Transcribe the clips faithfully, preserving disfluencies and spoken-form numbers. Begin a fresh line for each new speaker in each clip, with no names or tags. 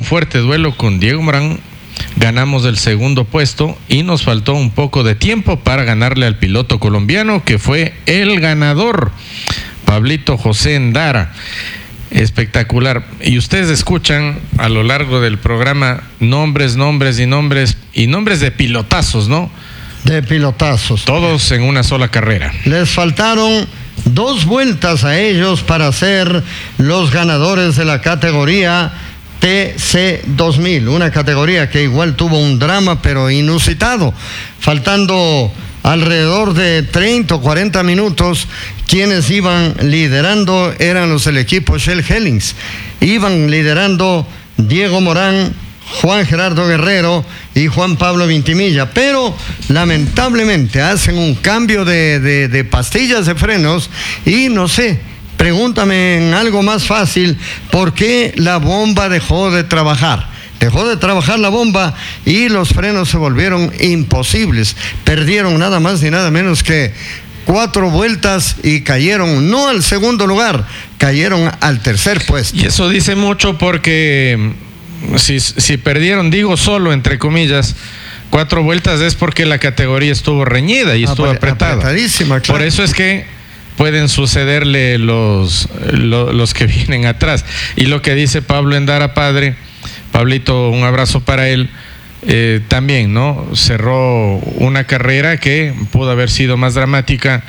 fuerte duelo con Diego Morán, ganamos el segundo puesto y nos faltó un poco de tiempo para ganarle al piloto colombiano que fue el ganador, Pablito José Endara. Espectacular. Y ustedes escuchan a lo largo del programa nombres, nombres y nombres y nombres de pilotazos, ¿no?
De pilotazos.
Todos en una sola carrera.
Les faltaron dos vueltas a ellos para ser los ganadores de la categoría T C dos mil, una categoría que igual tuvo un drama pero inusitado, faltando alrededor de treinta o cuarenta minutos. Quienes iban liderando eran los del equipo Shell Hellings, iban liderando Diego Morán, Juan Gerardo Guerrero y Juan Pablo Vintimilla, pero lamentablemente hacen un cambio de, de, de pastillas de frenos y no sé, pregúntame en algo más fácil, ¿por qué la bomba dejó de trabajar? Dejó de trabajar la bomba y los frenos se volvieron imposibles. Perdieron nada más ni nada menos que cuatro vueltas y cayeron no al segundo lugar, cayeron al tercer puesto.
Y eso dice mucho porque si, si perdieron, digo solo entre comillas, cuatro vueltas es porque la categoría estuvo reñida y estuvo
Apre-
apretada.
Apretadísima, claro.
Por eso es que pueden sucederle los, los, los que vienen atrás. Y lo que dice Pablo Endara, padre, Pablito, un abrazo para él, eh, también, ¿no? Cerró una carrera que pudo haber sido más dramática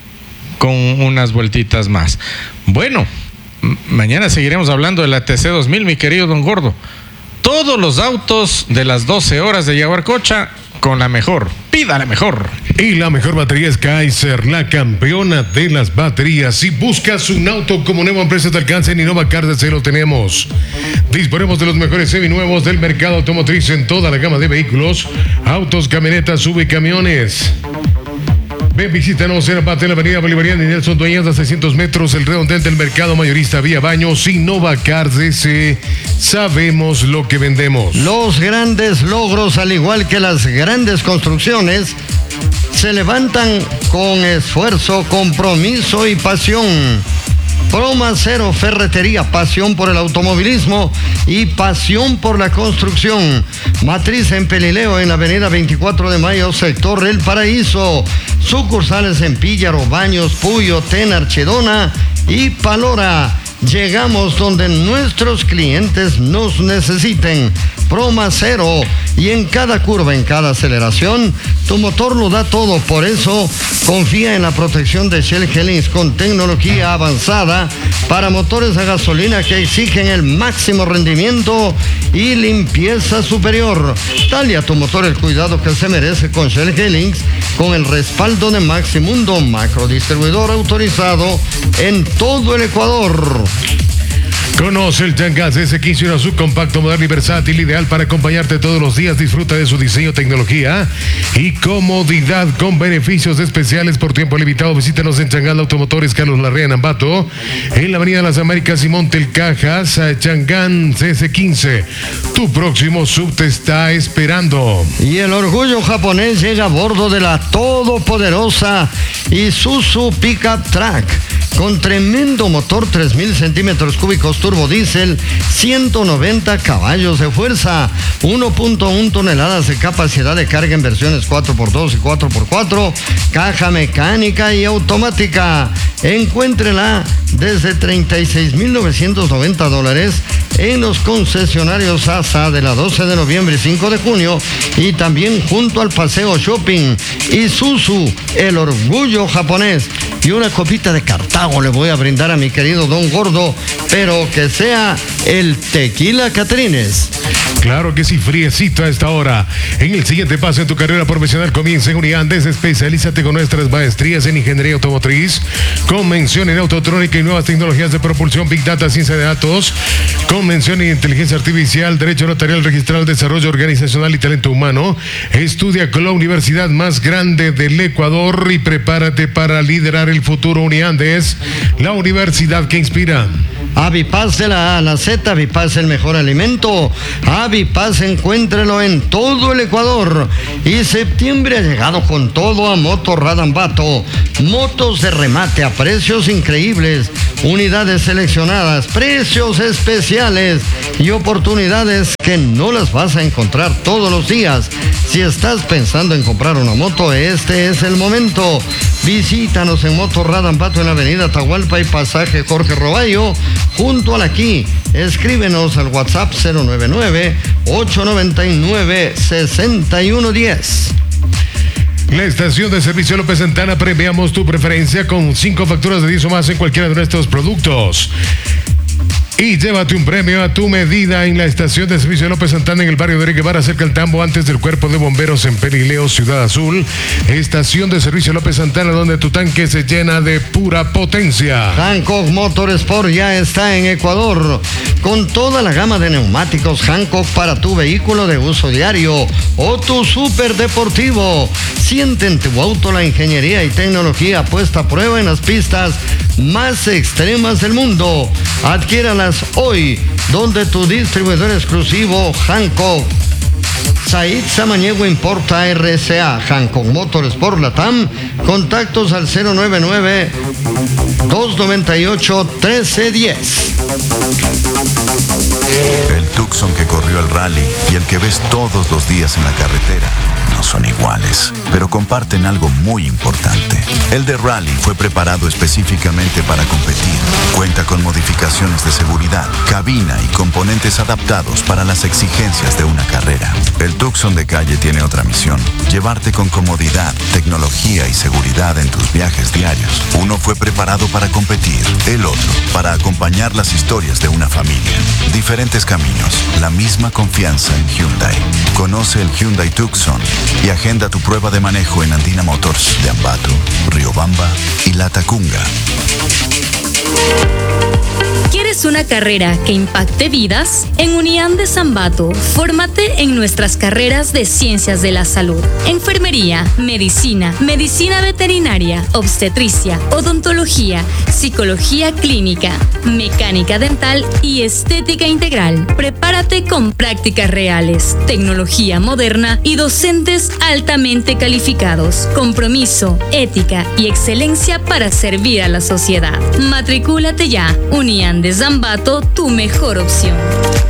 con unas vueltitas más. Bueno, m- mañana seguiremos hablando de la T C dos mil, mi querido don Gordo. Todos los autos de las doce horas de Yaguarcocha con la mejor. Pida la mejor.
Y la mejor batería es Kaiser, la campeona de las baterías. Si buscas un auto como nuevo en precio de alcance, en Innova Cars se lo tenemos. Disponemos de los mejores seminuevos del mercado automotriz en toda la gama de vehículos, autos, camionetas, sub y camiones. Ven, visítanos en Abate, en la avenida Bolivariana y Nelson Dueñas, a seiscientos metros, el redondel del mercado mayorista Vía Baños. Innova Cars S, sabemos lo que vendemos.
Los grandes logros, al igual que las grandes construcciones, se levantan con esfuerzo, compromiso y pasión. Promacero Ferretería, pasión por el automovilismo y pasión por la construcción. Matriz en Pelileo, en la avenida veinticuatro de mayo, sector El Paraíso. Sucursales en Píllaro, Baños, Puyo, Tena, Archidona y Palora. Llegamos donde nuestros clientes nos necesiten. Promacero, y en cada curva, en cada aceleración, tu motor lo da todo. Por eso, confía en la protección de Shell Hellings con tecnología avanzada para motores a gasolina que exigen el máximo rendimiento y limpieza superior. Dale a tu motor el cuidado que se merece con Shell Hellings, con el respaldo de Maximundo, macro distribuidor autorizado en todo el Ecuador.
Conoce el Changas S quince, una subcompacto moderno y versátil, ideal para acompañarte todos los días. Disfruta de su diseño, tecnología y comodidad con beneficios especiales por tiempo limitado. Visítanos en Changán Automotores Carlos Larrea en Ambato, en la Avenida Las Américas y Monte Cajas. Changán C S quince, tu próximo sub te está esperando.
Y el orgullo japonés llega a bordo de la todopoderosa Isuzu Pickup Track, con tremendo motor, tres mil centímetros cúbicos turbo diésel, ciento noventa caballos de fuerza, uno punto uno toneladas de capacidad de carga en versiones cuatro por dos y cuatro por cuatro, caja mecánica y automática. Encuéntrela desde treinta y seis mil novecientos noventa dólares en los concesionarios A S A de la doce de noviembre y cinco de junio, y también junto al Paseo Shopping. Isuzu, el orgullo japonés. Y una copita de Cartago le voy a brindar a mi querido Don Gordo, pero que sea el tequila Catrines.
Claro que sí, friecito a esta hora. En el siguiente paso en tu carrera profesional comienza en Uniandes. Especialízate con nuestras maestrías en ingeniería automotriz, con mención en autotrónica y nuevas tecnologías de propulsión, Big Data, ciencia de datos, con mención en inteligencia artificial, derecho notarial, registral, desarrollo organizacional y talento humano. Estudia con la universidad más grande del Ecuador y prepárate para liderar el futuro. Uniandes, la universidad que inspira.
Avipaz Avipaz de la A a la Z, Avipaz el mejor alimento. Avipaz encuéntrelo en todo el Ecuador. Y septiembre ha llegado con todo a Motorrad Ambato. Motos de remate a precios increíbles, unidades seleccionadas, precios especiales y oportunidades que no las vas a encontrar todos los días. Si estás pensando en comprar una moto, este es el momento. Visítanos en Motorrad Ambato en la avenida Atahualpa y pasaje Jorge Roballo, junto a la Aquí. Escríbenos al WhatsApp cero nueve nueve, ocho nueve nueve, seis uno uno cero.
La estación de servicio López Santana, premiamos tu preferencia con cinco facturas de diez o más en cualquiera de nuestros productos. Y llévate un premio a tu medida en la estación de servicio López Santana en el barrio de Enrique Guevara, cerca del Tambo, antes del Cuerpo de Bomberos en Perileo, Ciudad Azul. Estación de servicio López Santana, donde tu tanque se llena de pura potencia.
Hankook Motorsport ya está en Ecuador, con toda la gama de neumáticos Hankook para tu vehículo de uso diario o tu superdeportivo. Siente en tu auto la ingeniería y tecnología puesta a prueba en las pistas más extremas del mundo. Adquiéralas hoy, donde tu distribuidor exclusivo Hankook. Said Samaniego importa R S A. Hankook Motorsport Latam. Contactos al cero nueve nueve, dos nueve ocho, uno tres uno cero.
El Tucson que corrió el rally y el que ves todos los días en la carretera no son iguales, pero comparten algo muy importante. El de rally fue preparado específicamente para competir. Cuenta con modificaciones de seguridad, cabina y componentes adaptados para las exigencias de una carrera. El Tucson de calle tiene otra misión: llevarte con comodidad, tecnología y seguridad en tus viajes diarios. Uno fue preparado para competir, el otro para acompañar las historias de una familia. Diferentes caminos, la misma confianza en Hyundai. Conoce el Hyundai Tucson y agenda tu prueba de manejo en Andina Motors de Ambato, Riobamba y Latacunga.
¿Quieres una carrera que impacte vidas? En Unian de Ambato, fórmate en nuestras carreras de Ciencias de la Salud, Enfermería, Medicina, Medicina Veterinaria, Obstetricia, Odontología, Psicología Clínica, Mecánica Dental y Estética Integral. Prepárate con prácticas reales, tecnología moderna y docentes altamente calificados. Compromiso, ética y excelencia para servir a la sociedad. Matricúlate ya. Unian de Ambato, tu mejor opción.